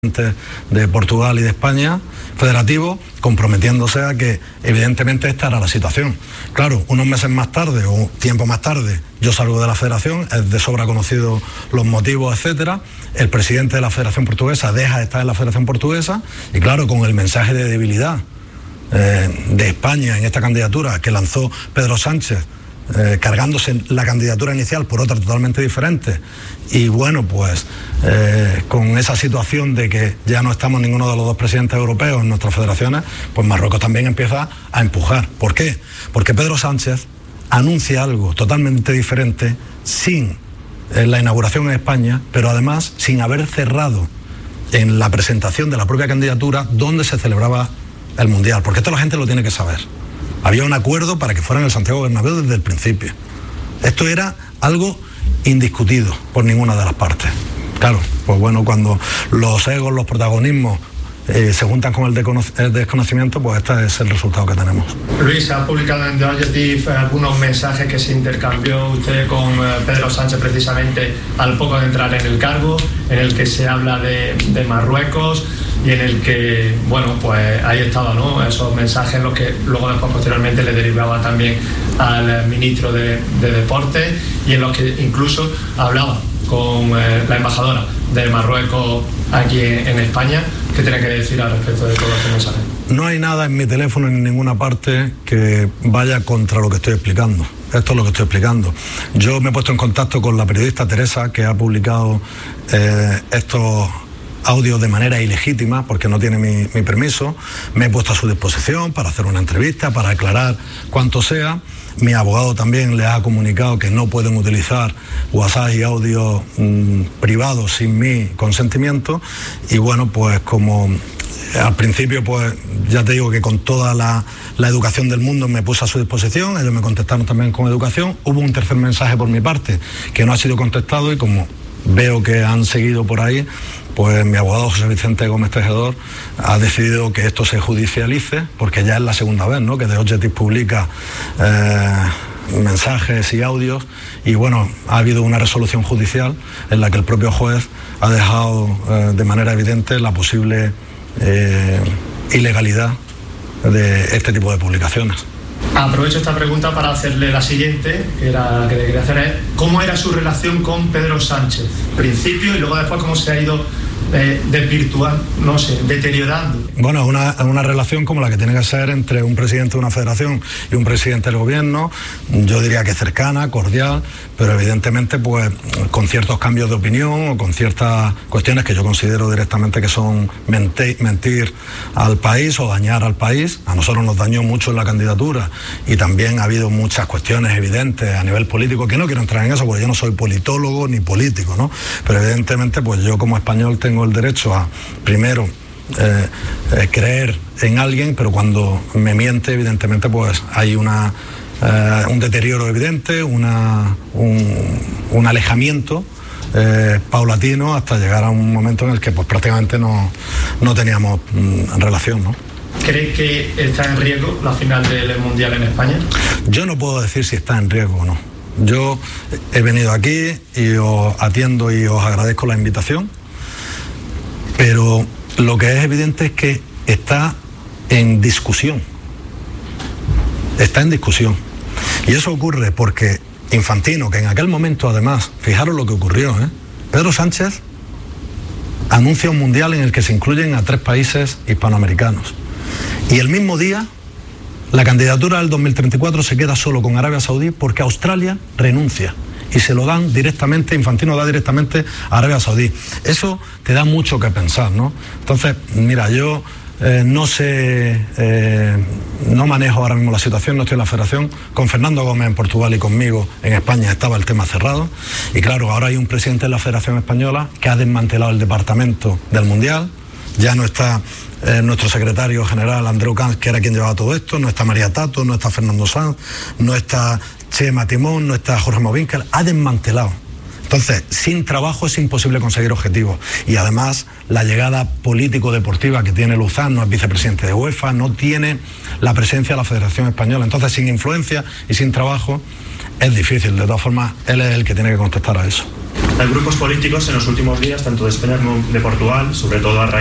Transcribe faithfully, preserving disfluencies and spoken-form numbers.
de Portugal y de España, federativo, comprometiéndose a que evidentemente esta era la situación. Claro, unos meses más tarde o tiempo más tarde yo salgo de la federación, es de sobra conocido los motivos, etcétera. El presidente de la Federación Portuguesa deja de estar en la Federación Portuguesa y claro, con el mensaje de debilidad eh, de España en esta candidatura que lanzó Pedro Sánchez, Eh, cargándose la candidatura inicial por otra totalmente diferente y bueno, pues eh, con esa situación de que ya no estamos ninguno de los dos presidentes europeos en nuestras federaciones, pues Marruecos también empieza a empujar. ¿Por qué? Porque Pedro Sánchez anuncia algo totalmente diferente sin eh, la inauguración en España, pero además sin haber cerrado en la presentación de la propia candidatura donde se celebraba el Mundial, porque esto la gente lo tiene que saber. Había un acuerdo para que fuera en el Santiago Bernabéu desde el principio. Esto era algo indiscutido por ninguna de las partes. Claro, pues bueno, cuando los egos, los protagonismos eh, se juntan con el, el desconocimiento, pues este es el resultado que tenemos. Luis, ha publicado en The Objective algunos mensajes que se intercambió usted con Pedro Sánchez precisamente al poco de entrar en el cargo, en el que se habla de, de Marruecos y en el que, bueno, pues ahí estaba, ¿no? Esos mensajes, los que luego después posteriormente le derivaba también al ministro de, de Deportes y en los que incluso hablaba con eh, la embajadora de Marruecos aquí en, en España. ¿Qué tiene que decir al respecto de todos estos mensajes? No hay nada en mi teléfono ni en ninguna parte que vaya contra lo que estoy explicando. Esto es lo que estoy explicando. Yo me he puesto en contacto con la periodista Teresa, que ha publicado eh, estos audios de manera ilegítima, porque no tiene mi, mi permiso. Me he puesto a su disposición para hacer una entrevista, para aclarar cuanto sea. Mi abogado también le ha comunicado que no pueden utilizar WhatsApp y audios mmm, privados sin mi consentimiento. Y bueno, pues como al principio, pues ya te digo que con toda la, la educación del mundo me puse a su disposición, ellos me contestaron también con educación. Hubo un tercer mensaje por mi parte que no ha sido contestado y como veo que han seguido por ahí, pues mi abogado José Vicente Gómez Tejedor ha decidido que esto se judicialice, porque ya es la segunda vez, ¿no?, que The Objective publica eh, mensajes y audios y bueno, ha habido una resolución judicial en la que el propio juez ha dejado eh, de manera evidente la posible eh, ilegalidad de este tipo de publicaciones. Aprovecho esta pregunta para hacerle la siguiente, que era la que le quería hacer es, ¿cómo era su relación con Pedro Sánchez? Principio y luego después cómo se ha ido eh, desvirtuando, no sé, deteriorando. Bueno, una, una relación como la que tiene que ser entre un presidente de una federación y un presidente del gobierno, yo diría que cercana, cordial, pero evidentemente pues con ciertos cambios de opinión o con ciertas cuestiones que yo considero directamente que son mentir, mentir al país o dañar al país. A nosotros nos dañó mucho en la candidatura y también ha habido muchas cuestiones evidentes a nivel político, que no quiero entrar en eso porque yo no soy politólogo ni político, ¿no? Pero evidentemente pues yo como español tengo el derecho a, primero, eh, eh, creer en alguien, pero cuando me miente evidentemente pues hay una, eh, un deterioro evidente, una, un, un alejamiento eh, paulatino hasta llegar a un momento en el que pues prácticamente no, no teníamos mm, relación, ¿no? ¿Cree que está en riesgo la final del Mundial en España? Yo no puedo decir si está en riesgo o no. Yo he venido aquí y os atiendo y os agradezco la invitación, pero lo que es evidente es que está en discusión. Está en discusión. Y eso ocurre porque Infantino, que en aquel momento además, fijaros lo que ocurrió, ¿eh? Pedro Sánchez anuncia un mundial en el que se incluyen a tres países hispanoamericanos. Y el mismo día, la candidatura del dos mil treinta y cuatro se queda solo con Arabia Saudí porque Australia renuncia y se lo dan directamente, Infantino da directamente a Arabia Saudí. Eso te da mucho que pensar, ¿no? Entonces, mira, yo eh, no sé, eh, no manejo ahora mismo la situación, no estoy en la federación. Con Fernando Gómez en Portugal y conmigo en España estaba el tema cerrado. Y claro, ahora hay un presidente de la Federación Española que ha desmantelado el departamento del Mundial. Ya no está eh, nuestro secretario general Andreu Camps, que era quien llevaba todo esto, no está María Tato, no está Fernando Sanz, no está Chema Timón, no está Jorge Movinkel, ha desmantelado. Entonces, sin trabajo es imposible conseguir objetivos. Y además, la llegada político-deportiva que tiene Luzán, no es vicepresidente de UEFA, no tiene la presencia de la Federación Española. Entonces, sin influencia y sin trabajo, es difícil. De todas formas, él es el que tiene que contestar a eso. Hay grupos políticos en los últimos días, tanto de España como de Portugal, sobre todo a raíz